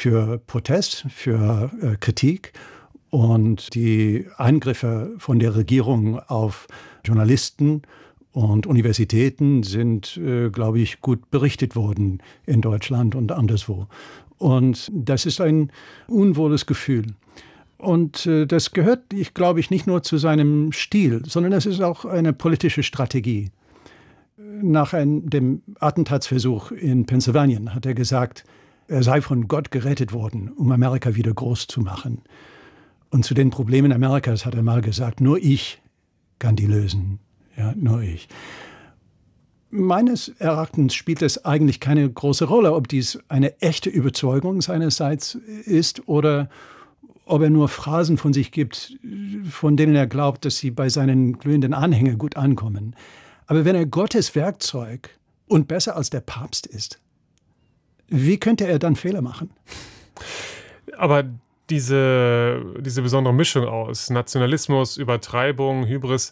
für Protest, für Kritik. Und die Eingriffe von der Regierung auf Journalisten und Universitäten sind, glaube ich, gut berichtet worden in Deutschland und anderswo. Und das ist ein unwohles Gefühl. Und das gehört, glaube ich, nicht nur zu seinem Stil, sondern es ist auch eine politische Strategie. Nach dem Attentatsversuch in Pennsylvania hat er gesagt, er sei von Gott gerettet worden, um Amerika wieder groß zu machen. Und zu den Problemen Amerikas hat er mal gesagt, nur ich kann die lösen. Ja, nur ich. Meines Erachtens spielt es eigentlich keine große Rolle, ob dies eine echte Überzeugung seinerseits ist oder ob er nur Phrasen von sich gibt, von denen er glaubt, dass sie bei seinen glühenden Anhängern gut ankommen. Aber wenn er Gottes Werkzeug und besser als der Papst ist, wie könnte er dann Fehler machen? Aber diese besondere Mischung aus Nationalismus, Übertreibung, Hybris,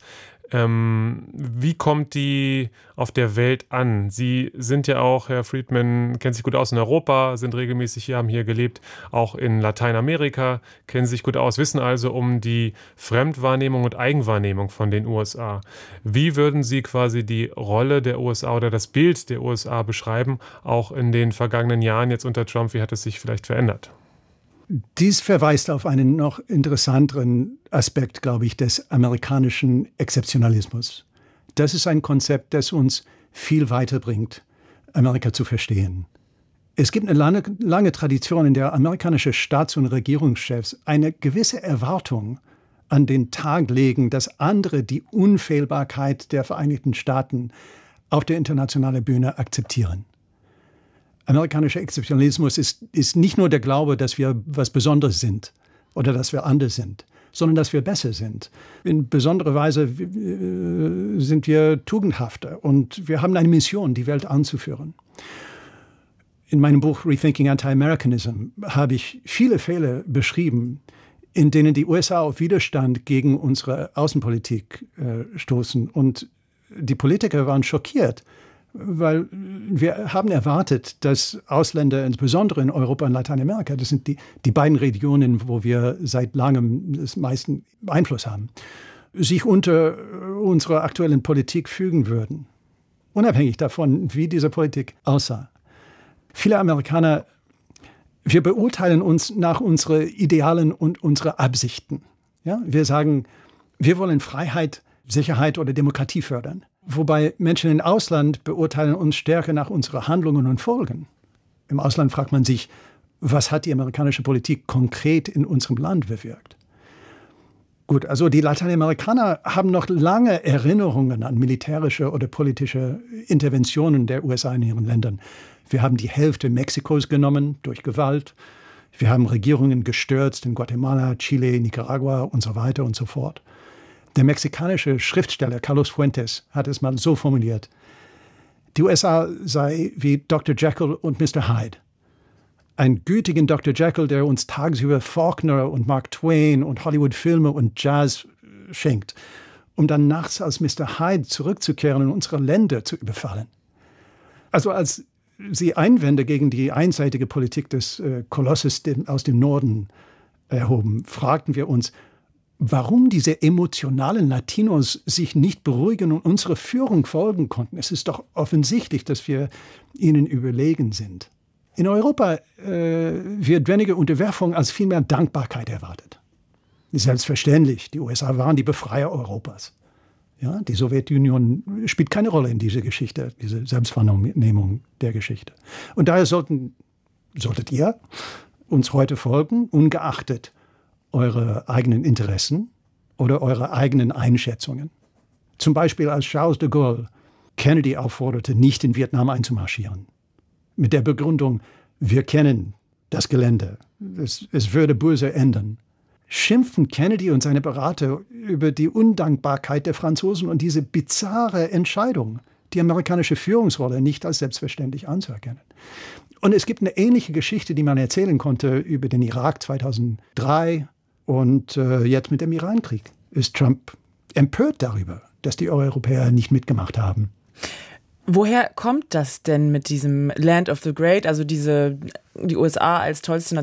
wie kommt die auf der Welt an? Sie sind ja auch, Herr Friedman, kennen sich gut aus in Europa, sind regelmäßig hier, haben hier gelebt, auch in Lateinamerika, kennen sich gut aus, wissen also um die Fremdwahrnehmung und Eigenwahrnehmung von den USA. Wie würden Sie quasi die Rolle der USA oder das Bild der USA beschreiben, auch in den vergangenen Jahren jetzt unter Trump? Wie hat es sich vielleicht verändert? Dies verweist auf einen noch interessanteren Aspekt, glaube ich, des amerikanischen Exzeptionalismus. Das ist ein Konzept, das uns viel weiterbringt, Amerika zu verstehen. Es gibt eine lange Tradition, in der amerikanische Staats- und Regierungschefs eine gewisse Erwartung an den Tag legen, dass andere die Unfehlbarkeit der Vereinigten Staaten auf der internationalen Bühne akzeptieren. Amerikanischer Exzeptionalismus ist nicht nur der Glaube, dass wir was Besonderes sind oder dass wir anders sind, sondern dass wir besser sind. In besonderer Weise sind wir tugendhafter und wir haben eine Mission, die Welt anzuführen. In meinem Buch Rethinking Anti-Americanism habe ich viele Fälle beschrieben, in denen die USA auf Widerstand gegen unsere Außenpolitik stoßen. Und die Politiker waren schockiert, weil wir haben erwartet, dass Ausländer, insbesondere in Europa und Lateinamerika, das sind die beiden Regionen, wo wir seit langem den meisten Einfluss haben, sich unter unserer aktuellen Politik fügen würden. Unabhängig davon, wie diese Politik aussah. Viele Amerikaner, wir beurteilen uns nach unseren Idealen und unseren Absichten. Ja? Wir sagen, wir wollen Freiheit, Sicherheit oder Demokratie fördern. Wobei Menschen im Ausland beurteilen uns stärker nach unseren Handlungen und Folgen. Im Ausland fragt man sich, was hat die amerikanische Politik konkret in unserem Land bewirkt? Gut, also die Lateinamerikaner haben noch lange Erinnerungen an militärische oder politische Interventionen der USA in ihren Ländern. Wir haben die Hälfte Mexikos genommen durch Gewalt. Wir haben Regierungen gestürzt in Guatemala, Chile, Nicaragua und so weiter und so fort. Der mexikanische Schriftsteller Carlos Fuentes hat es mal so formuliert: Die USA sei wie Dr. Jekyll und Mr. Hyde. Ein gütigen Dr. Jekyll, der uns tagsüber Faulkner und Mark Twain und Hollywood-Filme und Jazz schenkt, um dann nachts als Mr. Hyde zurückzukehren und unsere Länder zu überfallen. Also als sie Einwände gegen die einseitige Politik des Kolosses aus dem Norden erhoben, fragten wir uns, warum diese emotionalen Latinos sich nicht beruhigen und unserer Führung folgen konnten. Es ist doch offensichtlich, dass wir ihnen überlegen sind. In Europa wird weniger Unterwerfung als vielmehr Dankbarkeit erwartet. Selbstverständlich, die USA waren die Befreier Europas. Ja, die Sowjetunion spielt keine Rolle in dieser Geschichte, diese Selbstwahrnehmung der Geschichte. Und daher solltet ihr uns heute folgen, ungeachtet eure eigenen Interessen oder eure eigenen Einschätzungen. Zum Beispiel als Charles de Gaulle Kennedy aufforderte, nicht in Vietnam einzumarschieren. Mit der Begründung, wir kennen das Gelände, es würde böse enden. Schimpfen Kennedy und seine Berater über die Undankbarkeit der Franzosen und diese bizarre Entscheidung, die amerikanische Führungsrolle nicht als selbstverständlich anzuerkennen. Und es gibt eine ähnliche Geschichte, die man erzählen konnte über den Irak 2003 und jetzt mit dem Irankrieg. Ist Trump empört darüber, dass die Europäer nicht mitgemacht haben. Woher kommt das denn mit diesem Land of the Great, also die USA als tollste